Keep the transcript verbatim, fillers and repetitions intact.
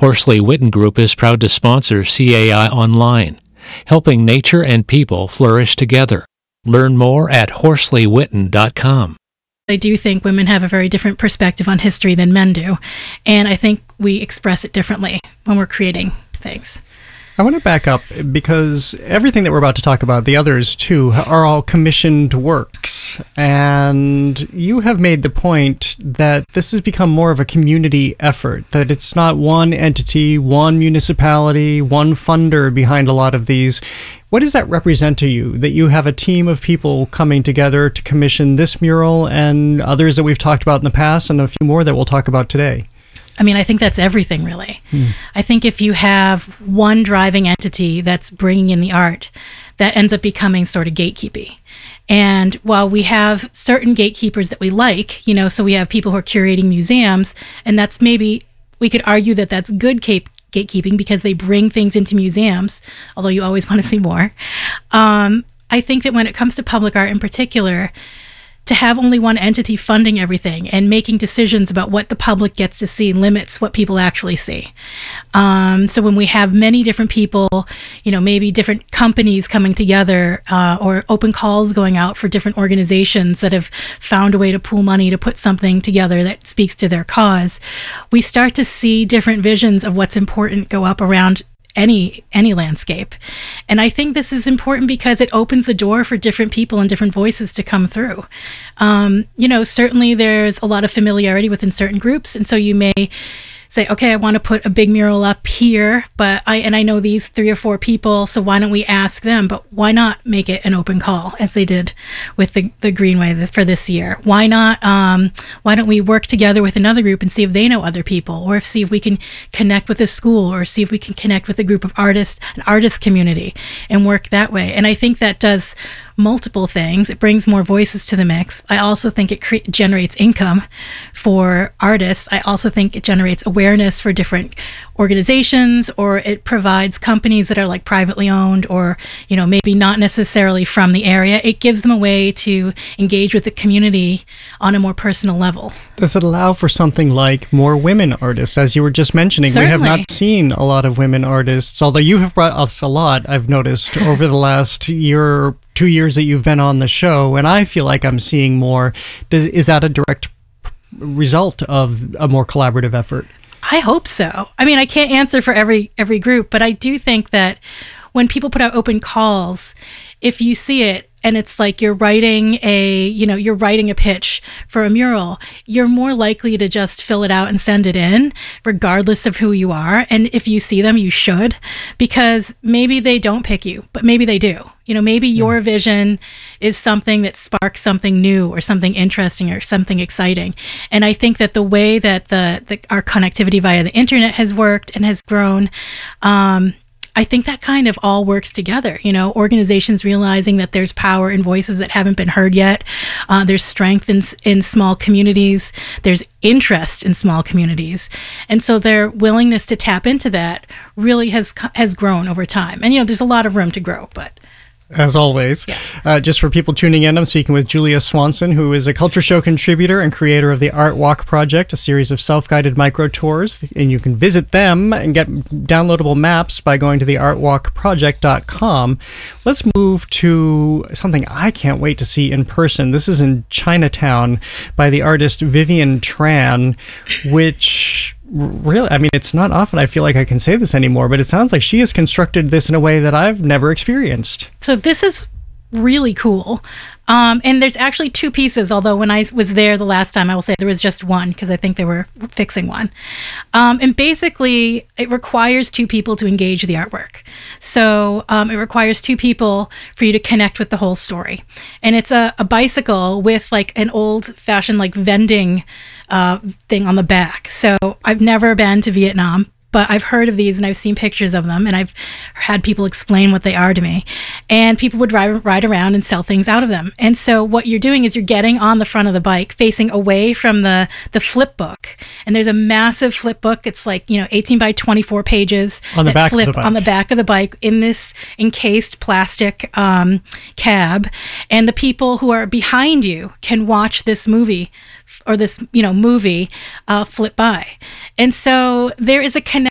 Horsley Witten Group is proud to sponsor C A I Online, helping nature and people flourish together. Learn more at horsley witten dot com. I do think women have a very different perspective on history than men do, and I think we express it differently when we're creating things. I want to back up because everything that we're about to talk about, the others too, are all commissioned works. And you have made the point that this has become more of a community effort, that it's not one entity, one municipality, one funder behind a lot of these. What does that represent to you, that you have a team of people coming together to commission this mural and others that we've talked about in the past and a few more that we'll talk about today? I mean, I think that's everything, really. Hmm. I think if you have one driving entity that's bringing in the art, that ends up becoming sort of gatekeeping. And while we have certain gatekeepers that we like, you know, so we have people who are curating museums, and that's maybe, we could argue that that's good cape gatekeeping because they bring things into museums, although you always want to see more. Um, I think that when it comes to public art in particular, to have only one entity funding everything and making decisions about what the public gets to see limits what people actually see. Um, so when we have many different people, you know, maybe different companies coming together uh, or open calls going out for different organizations that have found a way to pool money to put something together that speaks to their cause, we start to see different visions of what's important go up around any any landscape. And I think this is important because it opens the door for different people and different voices to come through. Um, you know, certainly there's a lot of familiarity within certain groups, and so you may say, okay, I want to put a big mural up here, but I and I know these three or four people, so why don't we ask them? But why not make it an open call, as they did with the, the Greenway for this year? Why not? Um, why don't we work together with another group and see if they know other people, or if, see if we can connect with a school, or see if we can connect with a group of artists, an artist community, and work that way. And I think that does multiple things. It brings more voices to the mix. I also think it cre- generates income for artists. I also think it generates awareness for different organizations, or it provides companies that are like privately owned or, you know, maybe not necessarily from the area. It gives them a way to engage with the community on a more personal level. Does it allow for something like more women artists? As you were just mentioning, Certainly. We have not seen a lot of women artists, although you have brought us a lot, I've noticed, over the last year, two years that you've been on the show, and I feel like I'm seeing more. Does, is that a direct result of a more collaborative effort? I hope so. I mean, I can't answer for every every group, but I do think that when people put out open calls, if you see it and it's like you're writing a, you know, you're writing a pitch for a mural, you're more likely to just fill it out and send it in, regardless of who you are. And if you see them, you should, because maybe they don't pick you, but maybe they do. You know, maybe your vision is something that sparks something new or something interesting or something exciting. And I think that the way that the, the our connectivity via the internet has worked and has grown, um, I think that kind of all works together. You know, organizations realizing that there's power in voices that haven't been heard yet. Uh, there's strength in, in small communities. There's interest in small communities. And so their willingness to tap into that really has has grown over time. And, you know, there's a lot of room to grow, but... As always. Yeah. Uh, just for people tuning in, I'm speaking with Julia Swanson, who is a Culture Show contributor and creator of the Art Walk Project, a series of self-guided micro tours. And you can visit them and get downloadable maps by going to the art walk project dot com. Let's move to something I can't wait to see in person. This is in Chinatown by the artist Vivian Tran, which... Really, I mean, it's not often I feel like I can say this anymore, but it sounds like she has constructed this in a way that I've never experienced. So this is really cool. Um, and there's actually two pieces, although when I was there the last time, I will say there was just one because I think they were fixing one. Um, and basically, it requires two people to engage the artwork. So um, it requires two people for you to connect with the whole story. And it's a, a bicycle with like an old-fashioned like vending uh, thing on the back. So I've never been to Vietnam, but I've heard of these and I've seen pictures of them and I've had people explain what they are to me. And people would drive, ride around and sell things out of them. And so what you're doing is you're getting on the front of the bike, facing away from the, the flip book. And there's a massive flip book. It's like, you know, eighteen by twenty-four pages on the that back flip of the bike. on the back of the bike in this encased plastic um, cab. And the people who are behind you can watch this movie or this, you know, movie uh, flip by. And so there is a connection